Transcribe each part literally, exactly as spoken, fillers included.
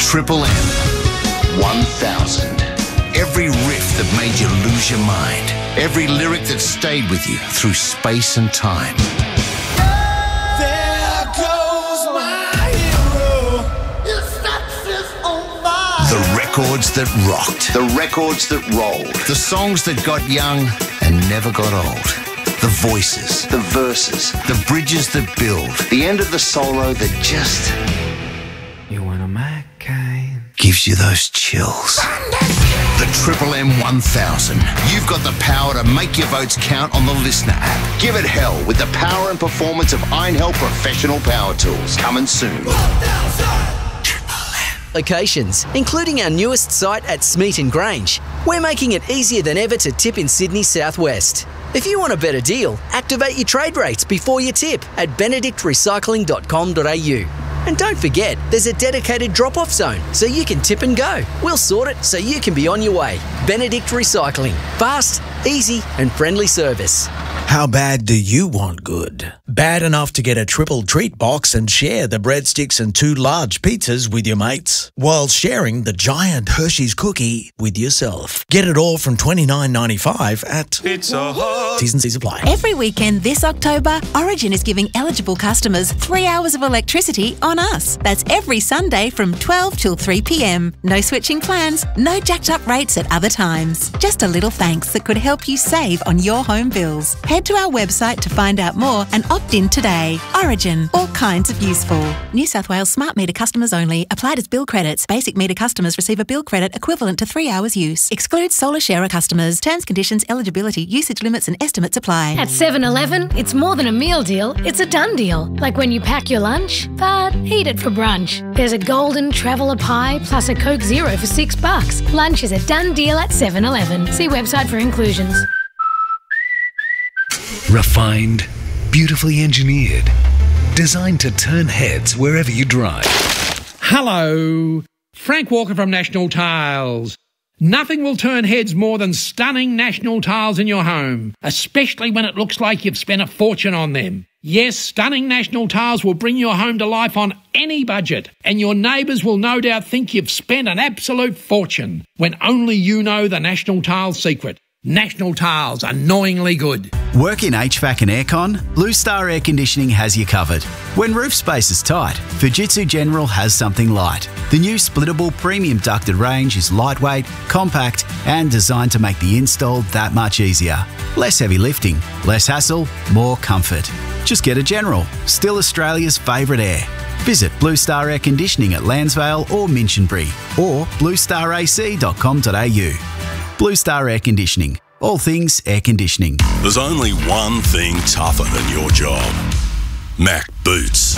Triple M one thousand. Every riff that made you lose your mind. Every lyric that stayed with you through space and time. There goes my hero. His success on fire. The records that rocked. The records that rolled. The songs that got young and never got old. The voices. The verses. The bridges that build. The end of the solo that just... You want a Mac, Kane? Gives you those chills. The Triple M one thousand. You've got the power to make your votes count on the Listener app. Give it hell with the power and performance of Iron Hell Professional Power Tools. Coming soon. Locations, including our newest site at Smeaton Grange. We're making it easier than ever to tip in Sydney southwest. If you want a better deal, activate your trade rates before you tip at benedict recycling dot com dot a u. And don't forget, there's a dedicated drop-off zone so you can tip and go. We'll sort it so you can be on your way. Benedict Recycling. Fast, easy and friendly service. How bad do you want good? Bad enough to get a triple treat box and share the breadsticks and two large pizzas with your mates, while sharing the giant Hershey's cookie with yourself. Get it all from twenty-nine ninety-five at Pizza Hut. T's and C's apply. Every weekend this October, Origin is giving eligible customers three hours of electricity on us. That's every Sunday from twelve till three p m. No switching plans, no jacked up rates at other times. Just a little thanks that could help you save on your home bills. Head to our website to find out more and opt in today. Origin, all kinds of useful. New South Wales smart meter customers only. Applied as bill credits. Basic meter customers receive a bill credit equivalent to three hours use. Excludes solar sharer customers. Terms, conditions, eligibility, usage limits and estimates apply. At seven eleven, it's more than a meal deal, it's a done deal. Like when you pack your lunch, but eat it for brunch. There's a golden traveller pie plus a Coke Zero for six bucks. Lunch is a done deal at seven eleven. See website for inclusions. Refined, beautifully engineered, designed to turn heads wherever you drive. Hello, Frank Walker from National Tiles. Nothing will turn heads more than stunning National Tiles in your home, especially when it looks like you've spent a fortune on them. Yes, stunning National Tiles will bring your home to life on any budget, and your neighbours will no doubt think you've spent an absolute fortune, when only you know the National Tiles secret. National Tiles, annoyingly good. Work in H V A C and aircon? Blue Star Air Conditioning has you covered. When roof space is tight, Fujitsu General has something light. The new splittable premium ducted range is lightweight, compact and designed to make the install that much easier. Less heavy lifting, less hassle, more comfort. Just get a General, still Australia's favourite air. Visit Blue Star Air Conditioning at Lansvale or Minchinbury or blue star a c dot com dot a u. Blue Star Air Conditioning. All things air conditioning. There's only one thing tougher than your job. Mac Boots.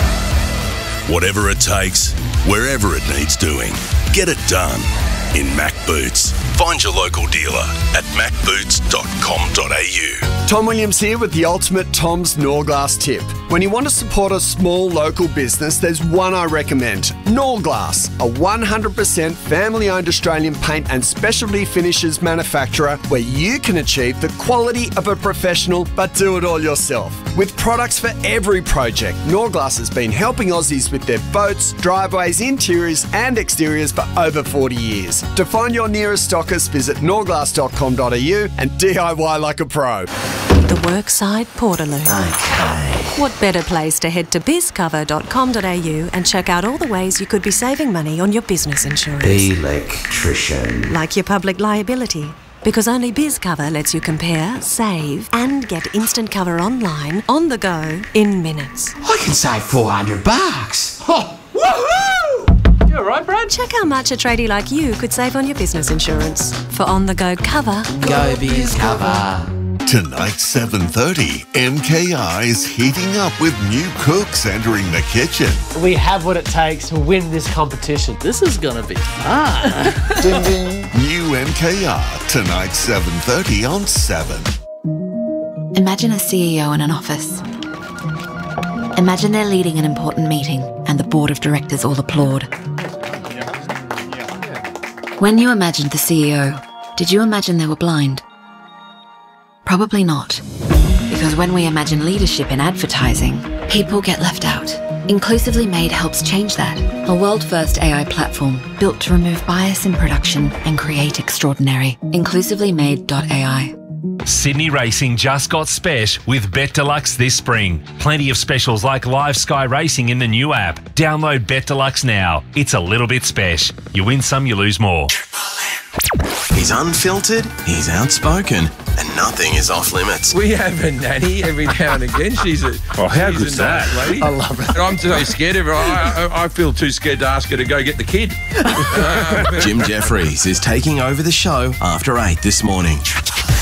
Whatever it takes, wherever it needs doing, get it done in Mac Boots. Find your local dealer at mac boots dot com dot a u. Tom Williams here with the ultimate Tom's Norglass tip. When you want to support a small local business, there's one I recommend. Norglass, a one hundred percent family-owned Australian paint and specialty finishes manufacturer where you can achieve the quality of a professional but do it all yourself. With products for every project, Norglass has been helping Aussies with their boats, driveways, interiors and exteriors for over forty years. To find your nearest stockist, visit norglass dot com dot a u and D I Y like a pro. The Workside Portaloo. Okay. What better place to head to biz cover dot com dot a u and check out all the ways you could be saving money on your business insurance. Electrician. Like your public liability. Because only BizCover lets you compare, save, and get instant cover online, on the go, in minutes. I can save four hundred bucks. Oh, woohoo! You alright, Brad? Check how much a tradie like you could save on your business insurance. For on-the-go cover, go BizCover. Tonight, seven thirty, M K R is heating up with new cooks entering the kitchen. We have what it takes to win this competition. This is going to be fun. Ding ding. New M K R, tonight, seven thirty on seven. Imagine a C E O in an office. Imagine they're leading an important meeting and the board of directors all applaud. When you imagined the C E O, did you imagine they were blind? Probably not, because when we imagine leadership in advertising, people get left out. Inclusively Made helps change that. A world-first A I platform built to remove bias in production and create extraordinary. inclusively made dot A I. Sydney Racing just got spesh with Bet Deluxe this spring. Plenty of specials like live Sky Racing in the new app. Download Bet Deluxe now. It's a little bit spesh. You win some, you lose more. He's unfiltered, he's outspoken, and nothing is off limits. We have a nanny every now and again. She's a, Oh, how she's good's a nice that? lady. I love it. And I'm so scared of her. I, I, I feel too scared to ask her to go get the kid. Jim Jeffries is taking over the show after eight this morning.